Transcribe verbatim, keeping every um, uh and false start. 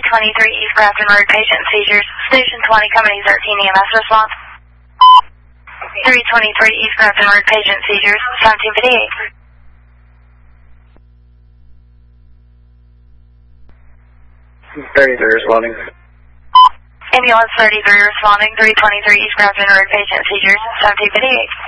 twenty-three East Grafton Road, patient seizures. Station twenty, company thirteen, E M S response. three twenty-three East Grafton Road, patient seizures. seventeen fifty-eight. thirty-three responding. Ambulance thirty-three responding. three twenty-three East Grafton Road, patient seizures. seventeen fifty-eight.